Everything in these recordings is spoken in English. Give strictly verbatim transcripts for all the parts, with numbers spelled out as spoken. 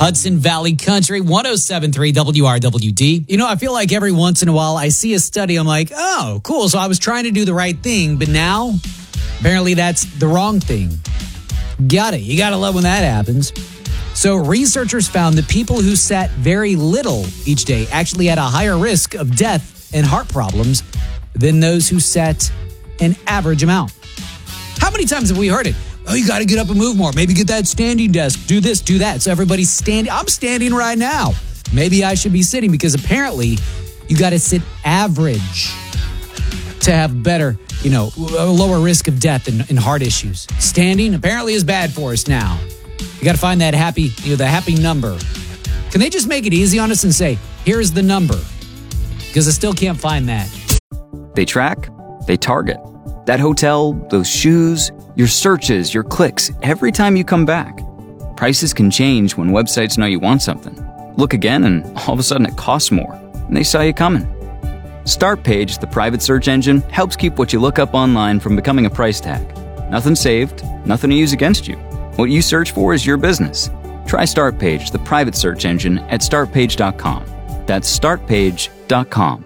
Hudson Valley Country, one oh seven point three W R W D. You know, I feel like every once in a while I see a study, I'm like, oh, cool. So I was trying to do the right thing, but now apparently that's the wrong thing. Got it. You got to love when that happens. So researchers found that people who sat very little each day actually had a higher risk of death and heart problems than those who sat an average amount. How many times have we heard it? Oh, you got to get up and move more. Maybe get that standing desk. Do this, do that. So everybody's standing. I'm standing right now. Maybe I should be sitting because apparently you got to sit average to have better, you know, a lower risk of death and, and heart issues. Standing apparently is bad for us now. You got to find that happy, you know, the happy number. Can they just make it easy on us and say, here's the number? Because I still can't find that. They track, they target. That hotel, those shoes, your searches, your clicks, every time you come back. Prices can change when websites know you want something. Look again and all of a sudden it costs more, and they saw you coming. Startpage, the private search engine, helps keep what you look up online from becoming a price tag. Nothing saved, nothing to use against you. What you search for is your business. Try Startpage, the private search engine, at start page dot com. That's start page dot com.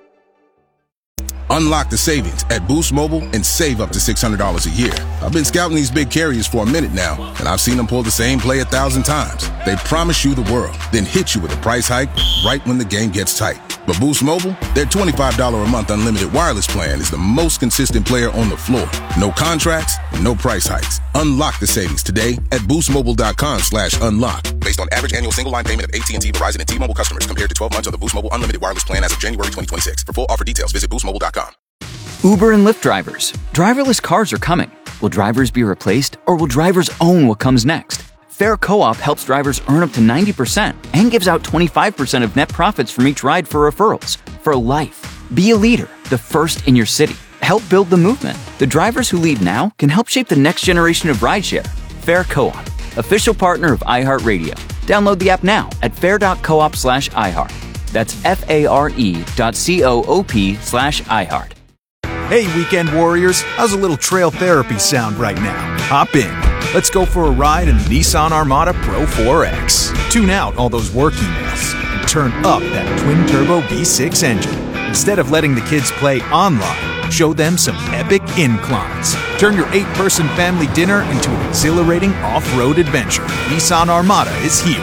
Unlock the savings at Boost Mobile and save up to six hundred dollars a year. I've been scouting these big carriers for a minute now, and I've seen them pull the same play a thousand times. They promise you the world, then hit you with a price hike right when the game gets tight. But Boost Mobile, their twenty-five dollars a month unlimited wireless plan is the most consistent player on the floor. No contracts, no price hikes. Unlock the savings today at boostmobile.com slash unlock. Based on average annual single line payment of A T and T, Verizon, and T-Mobile customers compared to twelve months of the Boost Mobile unlimited wireless plan as of January twenty twenty-six. For full offer details, visit boost mobile dot com. Uber and Lyft drivers. Driverless cars are coming. Will drivers be replaced, or will drivers own what comes next? Fair Co-op helps drivers earn up to ninety percent and gives out twenty-five percent of net profits from each ride for referrals. For life. Be a leader, the first in your city. Help build the movement. The drivers who lead now can help shape the next generation of rideshare. Fair Co-op, official partner of iHeartRadio. Download the app now at fair.coop slash iHeart. That's F-A-R-E dot C-O-O-P slash iHeart. Hey, weekend warriors, how's a little trail therapy sound right now? Hop in. Let's go for a ride in the Nissan Armada Pro four X. Tune out all those work emails and turn up that twin-turbo V six engine. Instead of letting the kids play online, show them some epic inclines. Turn your eight-person family dinner into an exhilarating off-road adventure. Nissan Armada is here.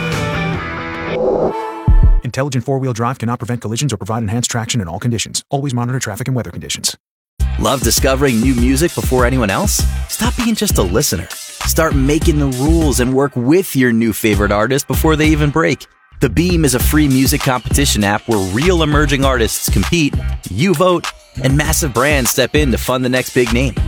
Intelligent four-wheel drive cannot prevent collisions or provide enhanced traction in all conditions. Always monitor traffic and weather conditions. Love discovering new music before anyone else? Stop being just a listener. Start making the rules and work with your new favorite artist before they even break. The Beam is a free music competition app where real emerging artists compete, you vote, and massive brands step in to fund the next big name.